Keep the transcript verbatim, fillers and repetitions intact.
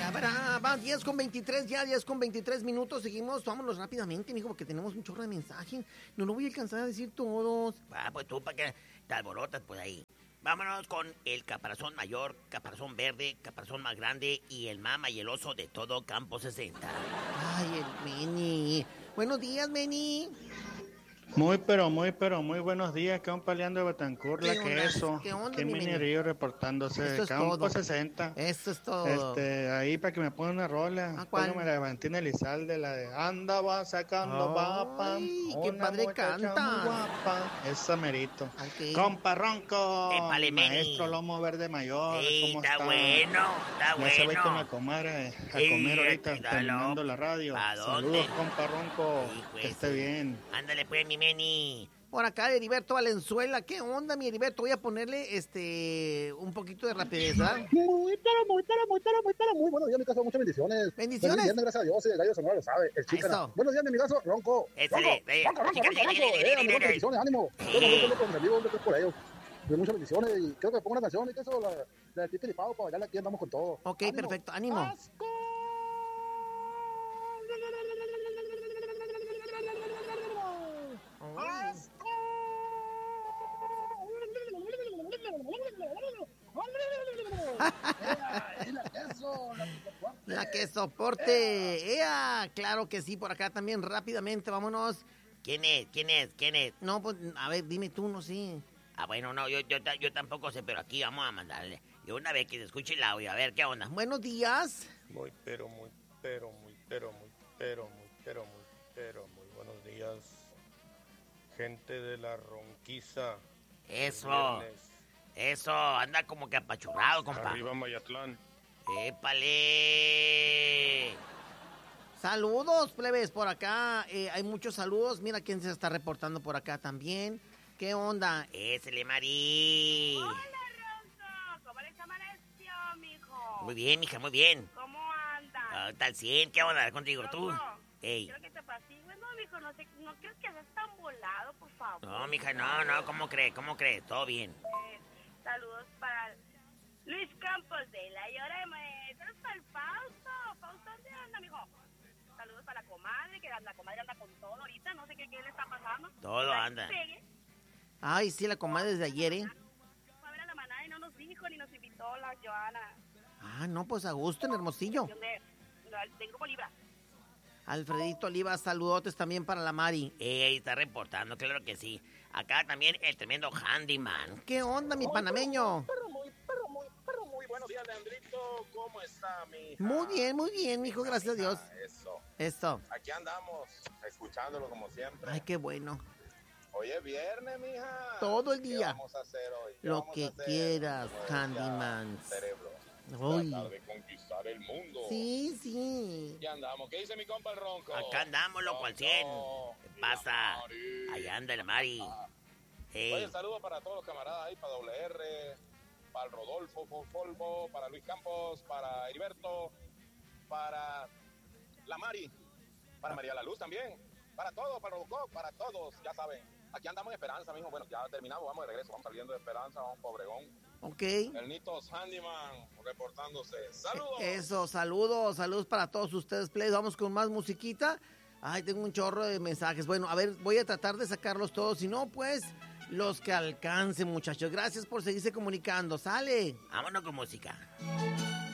Para, va, diez con veintitrés, ya diez con veintitrés minutos, seguimos, vámonos rápidamente, mijo, porque tenemos un chorro de mensajes, no lo voy a alcanzar a decir todos. Ah, pues tú, ¿para qué te alborotas por ahí? Vámonos con el caparazón mayor, caparazón verde, caparazón más grande y el mama y el oso de todo Campo sesenta. Ay, el Meni. Buenos días, Meni. Muy, pero muy, pero muy buenos días, compa Leandro de Betancourt, la queso. ¿Qué onda, Qué mi Meni? minerío reportándose Eso de es Campo todo. sesenta. Eso es todo. Este, ahí para que me pongan una rola. ¿A cuál? Póngame la de Valentina Elizalde, la de Anda va sacando papa. Ay, qué Una padre muchacha canta. muy guapa. Esa merito. Ok. Compa Ronco, Épale, Meni. maestro Lomo Verde Mayor. Sí, ¿Cómo está está? bueno, está Ya se va a ir con la bueno. comadre a Sí, comer ahorita, cuídalo. terminando la radio. ¿A dónde? Saludos, compa Ronco. Sí, pues, que esté sí. bien. Ándale pues, mi Meni. Por acá, Heriberto Valenzuela. ¿Qué onda, mi Heriberto? Voy a ponerle este un poquito de rapidez, ¿verdad? Muy, pero muy, pero muy, pero muy, pero muy buenos días, mi caso. Muchas bendiciones. Bendiciones. Feliz viernes, gracias a Dios. El gallo sonora lo sabe. El chica. Eso. Buenos días, mi caso. Ronco. Échale, Ronco, eh, Ronco, Ronco, chica, Ronco, Ronco. chica, Eh, chica, amigos, chica, bendiciones, ánimo. Sí. Yo me voy con mis amigos, yo por ellos. De muchas bendiciones. Y creo que me pongo una canción, mi caso, la, la de Titi Pau, para bailarla aquí, andamos con todo. Ok, Ánimo. perfecto, ánimo. Asco. Asco. Eh, la queso, la queso. La que soporte. ¡Ea! Claro que sí, por acá también rápidamente, vámonos. ¿Quién es? ¿Quién es? ¿Quién es? No, pues, a ver, dime tú, no sé. Ah, bueno, no, yo, yo, yo tampoco sé, pero aquí vamos a mandarle. Y una vez que se escuche el audio, a ver qué onda. Buenos días. Muy, pero, muy, pero, muy, pero, muy, pero, muy, pero, muy, pero, muy buenos días, gente de la Ronquiza. Eso, Viernes. eso, anda como que apachurrado, compa. Arriba Mayatlán. ¡Épale! Saludos, plebes, por acá. Eh, hay muchos saludos. Mira quién se está reportando por acá también. ¿Qué onda? ¡Ésele, Mari! Hola, Ronco. ¿Cómo les amaneció, mijo? Muy bien, mija, muy bien. ¿Cómo andan? Ah, tal cien, ¿qué onda contigo tú? Ronco, Ey. Quiero que te apacigües. No, mijo, no, sé, no quiero que seas tan volado, por favor. No, mija, no, no, ¿cómo crees? ¿Cómo crees? Todo bien. Eh, saludos para Luis Campos de La Llorema. Saludos para el Fausto. Fausto, ¿dónde anda, mijo? Saludos para la comadre, que la comadre anda con todo ahorita. No sé qué, qué le está pasando. Todo Ojalá anda. que pegue. Ay, sí, la comadre desde ayer, ¿eh? Fue a ver a la manada y no nos dijo ni nos invitó la Joana. Ah, no, pues a gusto en Hermosillo. De, de Grupo Libra. Alfredito Oliva, saludotes también para la Mari. Ey, está reportando, claro que sí. Acá también el tremendo handyman. ¿Qué onda, mi panameño? Pero muy, pero muy, pero muy buenos días, Leandrito. ¿Cómo está, mi hija? Muy bien, muy bien, hijo, gracias a Dios. Eso. Esto. Aquí andamos, escuchándolo como siempre. Ay, qué bueno. Hoy es viernes, mija. Todo el ¿Qué día. vamos a hacer hoy? ¿Qué Lo vamos que a hacer? quieras, Como decía Handyman. Cerebro. Uy. Tratar de conquistar el mundo. Sí, sí. Ya andamos. ¿Qué dice mi compa el Ronco? Acá andamos, loco, al cien. ¿Qué pasa? Allá anda la Mari. Oye, Ey, saludos para todos los camaradas ahí, para doble R, para el Rodolfo Folvo, para Luis Campos, para Heriberto, para la Mari, para María La Luz también, para todos, para Robocop, para todos, ya saben. Aquí andamos en Esperanza, mijo. Bueno, ya terminamos, vamos de regreso, vamos saliendo de Esperanza, vamos para Obregón. Ok. El Nitos Handyman reportándose. ¡Saludos! Eso, saludos, saludos para todos ustedes, please. Vamos con más musiquita. Ay, tengo un chorro de mensajes. Bueno, a ver, voy a tratar de sacarlos todos. Si no, pues, los que alcancen, muchachos. Gracias por seguirse comunicando. ¡Sale! vámonos con música.